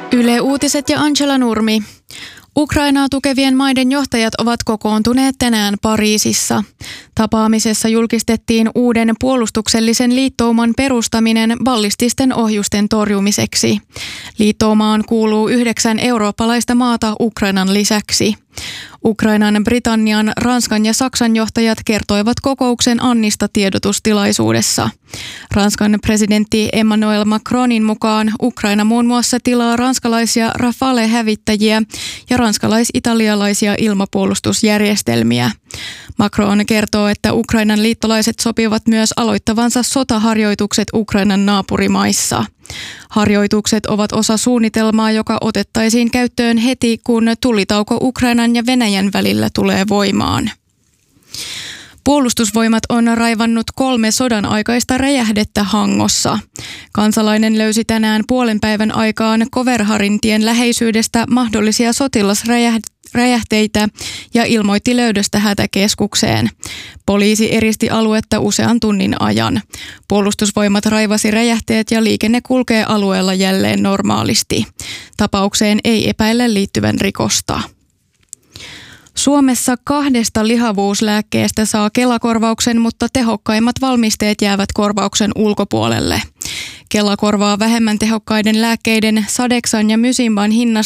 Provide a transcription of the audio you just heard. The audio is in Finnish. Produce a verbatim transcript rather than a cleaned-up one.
Yle Uutiset ja Angela Nurmi. Ukrainaa tukevien maiden johtajat ovat kokoontuneet tänään Pariisissa. Tapaamisessa julkistettiin uuden puolustuksellisen liittouman perustaminen ballististen ohjusten torjumiseksi. Liittoumaan kuuluu yhdeksän eurooppalaista maata Ukrainan lisäksi. Ukrainan, Britannian, Ranskan ja Saksan johtajat kertoivat kokouksen annista tiedotustilaisuudessa. Ranskan presidentti Emmanuel Macronin mukaan Ukraina muun muassa tilaa ranskalaisia Rafale-hävittäjiä ja ranskalais-italialaisia ilmapuolustusjärjestelmiä. Macron kertoo, että Ukrainan liittolaiset sopivat myös aloittavansa sotaharjoitukset Ukrainan naapurimaissa. Harjoitukset ovat osa suunnitelmaa, joka otettaisiin käyttöön heti, kun tulitauko Ukrainan ja Venäjän välillä tulee voimaan. Puolustusvoimat on raivannut kolme sodan aikaista räjähdettä Hangossa. Kansalainen löysi tänään puolen päivän aikaan Koverharintien läheisyydestä mahdollisia sotilasräjähteitä ja ilmoitti löydöstä hätäkeskukseen. Poliisi eristi aluetta usean tunnin ajan. Puolustusvoimat raivasi räjähteet ja liikenne kulkee alueella jälleen normaalisti. Tapaukseen ei epäillä liittyvän rikosta. Suomessa kahdesta lihavuuslääkkeestä saa Kela-korvauksen, mutta tehokkaimmat valmisteet jäävät korvauksen ulkopuolelle. Kela korvaa vähemmän tehokkaiden lääkkeiden Sadexan ja Mysimban hinnasta